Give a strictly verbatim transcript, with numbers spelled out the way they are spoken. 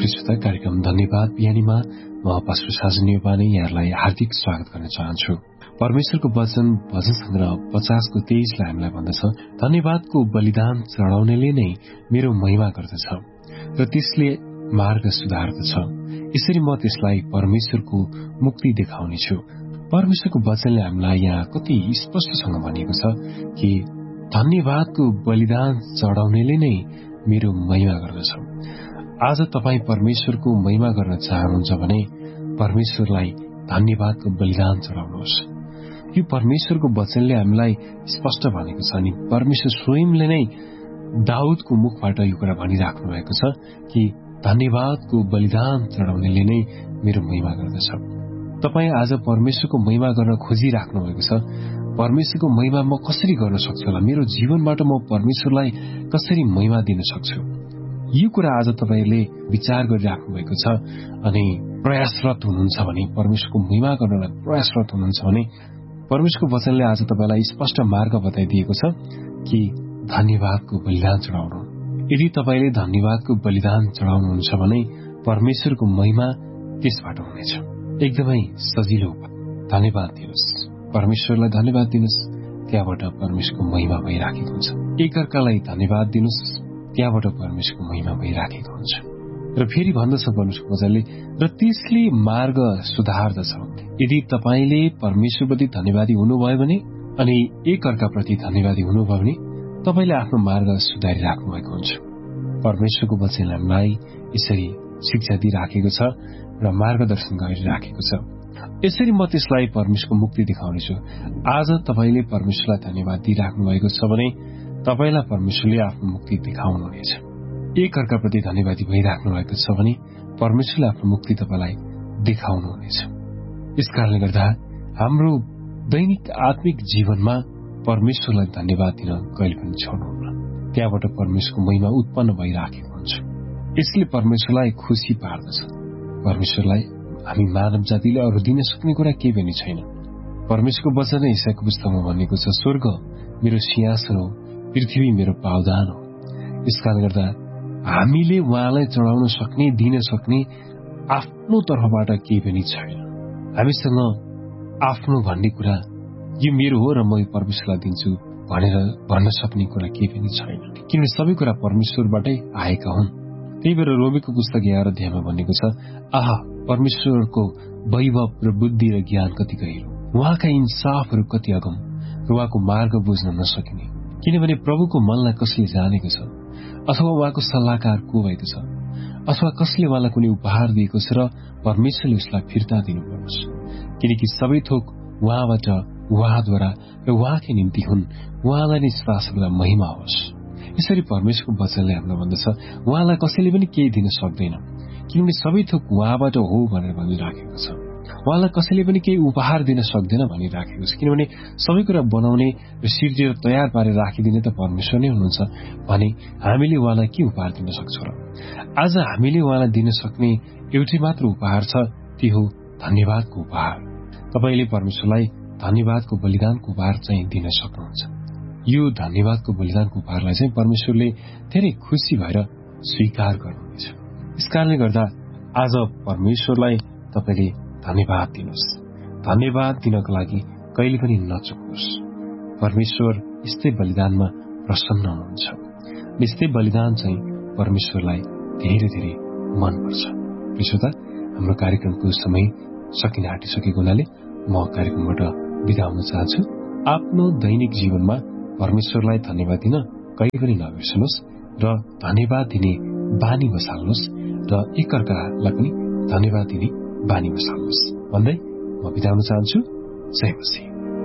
श्रोता, कार्यक्रम धन्यवाद बिहानीमा म पास्टर साजन नेपाली यहाँलाई हार्दिक स्वागत गर्न चाहन्छु। परमेश्वरको वचन भजन संग्रह पचासको तेइसलाई हामीलाई भन्दछ, धन्यवादको बलिदान चढाउनेले नै मेरो महिमा गर्दछ र त्यसले मार्ग सुधार्दछ। यसरी म त्यसलाई परमेश्वरको मुक्ति देखाउनेछु। परमेश्वरको वचनले हामीलाई यहाँ कति स्पष्टसँग भनिएको छ कि धन्यवादको बलिदान चढाउनेले नै मेरो महिमा गर्दछ। आज तपाईँ परमेश्वरको महिमा गर्न चाहनुहुन्छ भने परमेश्वरलाई धन्यवादको बलिदान चढाउनुहोस्। यो परमेश्वरको वचनले हामीलाई स्पष्ट भनेको छ अनि परमेश्वर स्वयंले नै दाउदको मुखबाट यो कुरा भनिराख्नु भएको छ कि धन्यवादको बलिदान चढाउनेले नै मेरो महिमा गर्दछ। तपाईँ आज परमेश्वरको महिमा गर्न खोजिराख्नु भएको छ। परमेश्वरको महिमा म कसरी गर्न सक्छु होला, मेरो जीवनबाट म परमेश्वरलाई कसरी महिमा दिन सक्छु, यो कुरा आज तपाईले विचार गरिराख्नु भएको छ अनि प्रयासरत हुनुहुन्छ भने, परमेश्वरको महिमा गर्नलाई प्रयासरत हुनुहुन्छ भने परमेश्वरको वचनले आज तपाईलाई स्पष्ट मार्ग बताइदिएको छ कि धन्यवादको बलिदान चढाउनु। यदि तपाईले धन्यवादको बलिदान चढाउनुहुन्छ भने परमेश्वरको महिमा त्यसबाट हुनेछ। एकदमै सजिलो उपाय, धन्यवाद दिनुहोस्, परमेश्वरलाई धन्यवाद दिनुहोस्, त्यहाँबाट परमेश्वरको महिमा भइराखेको हुन्छ। एकअर्कालाई धन्यवाद दिनुहोस्, त्यहाँबाट परमेश्वरको महिमा भइराखेको हुन्छ। र फेरि भन्दछ परमेश्वरको वचनले, र त्यसले मार्ग सुधार्दछ। यदि तपाईले परमेश्वरप्रति धन्यवादी हुनुभयो भने अनि एकअर्काप्रति धन्यवादी हुनुभयो भने तपाईले आफ्नो मार्ग सुधारिराख्नु भएको हुन्छ। परमेश्वरको वचनले हामीलाई यसरी शिक्षा दिइराखेको छ र मार्गदर्शन गरिराखेको छ। यसरी म त्यसलाई परमेश्वरको मुक्ति देखाउनेछु। आज तपाईले परमेश्वरलाई धन्यवाद दिइराख्नु भएको छ भने तपाईलाई परमेश्वरले आफ्नो मुक्ति देखाउनुहुनेछ। एक अर्काप्रति धन्यवादी भइराख्नु भएको छ भने परमेश्वरले आफ्नो मुक्ति तपाईलाई देखाउनुहुनेछ। यसकारणले गर्दा हाम्रो दैनिक आत्मिक जीवनमा परमेश्वरलाई धन्यवाद दिन कहिले पनि छोड्नुहुन्न। त्यहाँबाट परमेश्वरको महिमा उत्पन्न भइराखेको हुन्छ। यसले परमेश्वरलाई खुसी पार्दछ। परमेश्वरलाई हामी मानव जातिले अरू दिन सक्ने कुरा केही पनि छैन। परमेश्वरको वचन ईशायाको पुस्तकमा भनेको छ, स्वर्ग मेरो सिंहासन हो, पृथ्वी मेरो पावदान हो। यसकारणले गर्दा हामीले उहाँलाई चढाउन सक्ने, दिन सक्ने आफ्नो तर्फबाट केही पनि छैन। हामीसँग आफ्नो भन्ने कुरा यो मेरो हो र म यो परमेश्वरलाई दिन्छु भनेर भन्न सक्ने कुरा केही पनि छैन, किनभने सबै कुरा परमेश्वरबाटै आएका हुन्। त्यही भएर रोमीको पुस्तक एघार अध्यायमा भनेको छ, आहा परमेश्वरको वैभव र बुद्धि र ज्ञान कति गहिरो, उहाँका इन्साफहरू कति अगम र उहाँको मार्ग बुझ्न नसकिने। किनभने प्रभुको मनलाई कसले जानेको छ, अथवा उहाँको सल्लाहकार को भएको छ, अथवा कसले उहाँलाई कुनै उपहार दिएको छ र परमेश्वरले उसलाई फिर्ता दिनुपर्छ। किनकि सबै थोक उहाँबाट, उहाँद्वारा र उहाँकै निम्ति हुन्। उहाँलाई नै सदा महिमा होस्। यसरी परमेश्वरको वचनले हामीलाई भन्दछ, उहाँलाई कसैले पनि केही दिन सक्दैन, किनभने सबै थोक उहाँबाट हो भनेर भनिराखेको छ। उहाँलाई कसैले पनि केही उपहार दिन सक्दैन भनिराखेको छ, किनभने सबै कुरा बनाउने र सिर्जेर तयार पारेर राखिदिने त परमेश्वर नै हुनुहुन्छ भने हामीले उहाँलाई के उपहार दिन सक्छौँ र? आज हामीले उहाँलाई दिन सक्ने एउटै मात्र उपहार छ, त्यो हो धन्यवादको उपहार। तपाईले परमेश्वरलाई धन्यवादको बलिदानको उपहार चाहिँ दिन सक्नुहुन्छ। यो धन्यवादको बलिदानको उपहारलाई चाहिँ परमेश्वरले धेरै खुसी भएर स्वीकार गर्नुहुनेछ। यसकारणले गर्दा आज परमेश्वरलाई तपाईले धन्यवाद दिनुहोस्। धन्यवाद दिनको लागि कहिले पनि नचुक्नुहोस्। परमेश्वर यस्तै बलिदानमा प्रसन्न हुनुहुन्छ। यस्तै बलिदान चाहिँ परमेश्वरलाई धेरै धेरै मनपर्छ। श्रोता, हाम्रो कार्यक्रमको समय सकिन आँटिसकेको हुनाले म कार्यक्रमबाट बिदा हुन चाहन्छु। आफ्नो दैनिक जीवनमा परमेश्वरलाई धन्यवाद दिन कहिले पनि नबिर्सनुहोस् र धन्यवाद दिने बानी बसाल्नुहोस् र एकअर्कालाई पनि धन्यवाद दिने बानी बसाल्नुहोस् भन्दै म बिदा हुन चाहन्छु। जय मसीह।